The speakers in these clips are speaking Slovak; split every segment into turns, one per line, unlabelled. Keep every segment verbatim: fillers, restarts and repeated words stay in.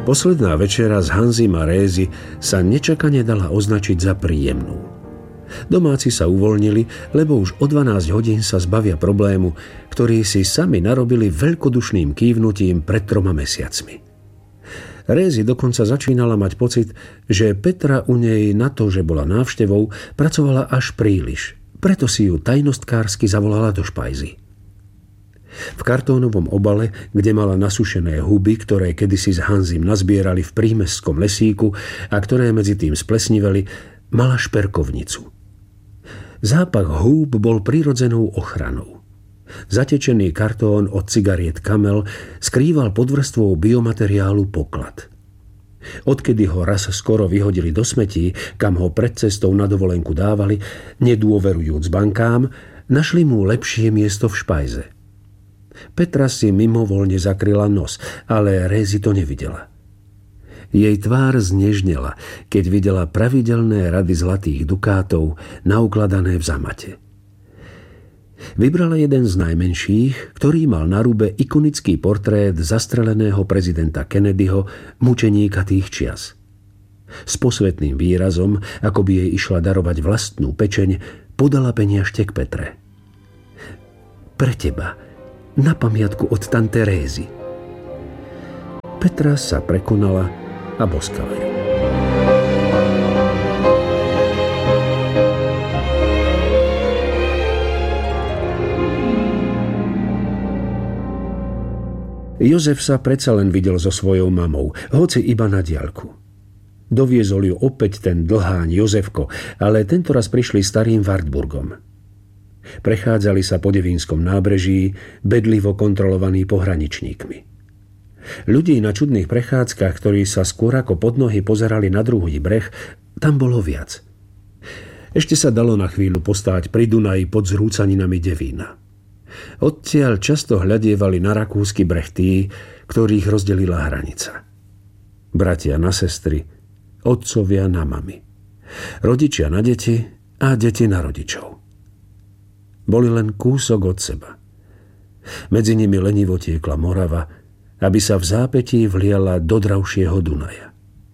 Posledná večera s Hanzim a Rézy sa nečakane dala označiť za príjemnú. Domáci sa uvoľnili, lebo už o dvanásť hodín sa zbavia problému, ktorý si sami narobili veľkodušným kývnutím pred troma mesiacmi. Rézy dokonca začínala mať pocit, že Petra u nej na to, že bola návštevou, pracovala až príliš, preto si ju tajnostkársky zavolala do špajzy. V kartónovom obale, kde mala nasušené huby, ktoré kedysi s Hanzim nazbierali v prímestskom lesíku a ktoré medzi tým splesniveli, mala šperkovnicu. Zápach húb bol prirodzenou ochranou. Zatečený kartón od cigariet Camel skrýval pod vrstvou biomateriálu poklad. Odkedy ho raz skoro vyhodili do smetí, kam ho pred cestou na dovolenku dávali, nedôverujúc bankám, našli mu lepšie miesto v špajze. Petra si mimovoľne zakryla nos, ale Rézy to nevidela. Jej tvár znežnela, keď videla pravidelné rady zlatých dukátov naukladané v zamate. Vybrala jeden z najmenších, ktorý mal na rube ikonický portrét zastreleného prezidenta Kennedyho, mučeníka tých čias. S posvetným výrazom, ako by jej išla darovať vlastnú pečeň, podala peniažtek Petre. Pre teba, na pamiatku od tante Rézy. Petra sa prekonala a boskala ju. Jozef sa predsa len videl so svojou mamou, hoci iba na diaľku. Doviezol ju opäť ten dlháň Jozefko, ale tentoraz prišli starým Wartburgom. Prechádzali sa po Devínskom nábreží, bedlivo kontrolovaní pohraničníkmi. Ľudí na čudných prechádzkach, ktorí sa skôr ako pod nohy pozerali na druhý breh, tam bolo viac. Ešte sa dalo na chvíľu postáť pri Dunaji pod zrúcaninami Devína. Odtiaľ často hľadievali na rakúsky breh tí, ktorých rozdelila hranica. Bratia na sestry, otcovia na mami, rodičia na deti a deti na rodičov. Boli len kúsok od seba. Medzi nimi lenivo tiekla Morava, aby sa v zápätí vliala do dravšieho Dunaja.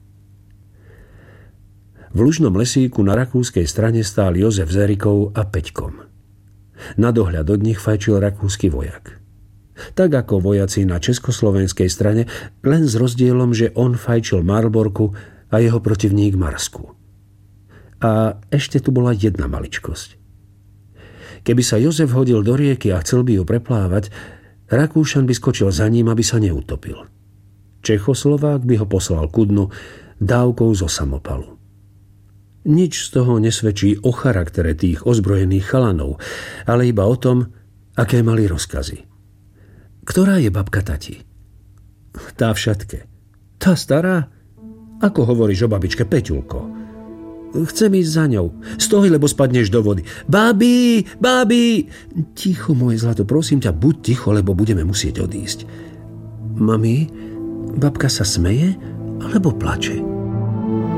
V lužnom lesíku na rakúskej strane stál Jozef s Erikou a Peťkom. Na dohľad od nich fajčil rakúsky vojak. Tak ako vojaci na československej strane, len s rozdielom, že on fajčil Marlborku a jeho protivník Marsku. A ešte tu bola jedna maličkosť. Keby sa Jozef hodil do rieky a chcel by ju preplávať, Rakúšan by skočil za ním, aby sa neutopil. Čechoslovák by ho poslal ku dnu dávkou zo samopalu. Nič z toho nesvedčí o charaktere tých ozbrojených chalanov, ale iba o tom, aké mali rozkazy. Ktorá je babka tati? Tá v šatke. Tá stará? Ako hovoríš o babičke Peťulko? Chcem ísť za ňou. Stoj, lebo spadneš do vody. Babi, babi! Ticho, moje zlato, prosím ťa, buď ticho, lebo budeme musieť odísť. Mami, babka sa smeje alebo plače?